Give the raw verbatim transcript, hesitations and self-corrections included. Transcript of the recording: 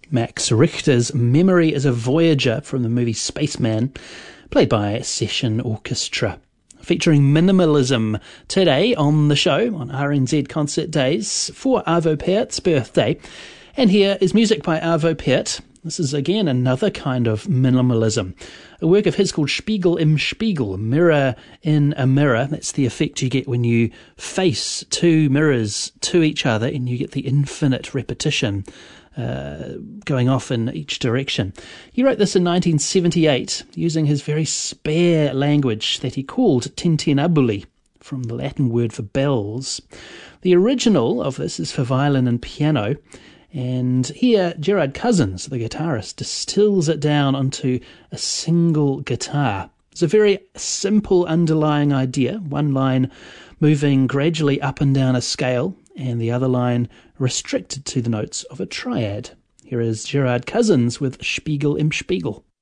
Max Richter's Memory is a Voyager from the movie Spaceman, played by a session orchestra. Featuring minimalism today on the show on R N Z Concert Days for Arvo Päert's birthday. And here is music by Arvo Päert. This is again another kind of minimalism. A work of his called Spiegel im Spiegel, Mirror in a Mirror. That's the effect you get when you face two mirrors to each other and you get the infinite repetition uh, going off in each direction. He wrote this in nineteen seventy-eight using his very spare language that he called tintinnabuli, from the Latin word for bells. The original of this is for violin and piano. And here, Gerard Cousins, the guitarist, distills it down onto a single guitar. It's a very simple underlying idea, one line moving gradually up and down a scale, and the other line restricted to the notes of a triad. Here is Gerard Cousins with Spiegel im Spiegel.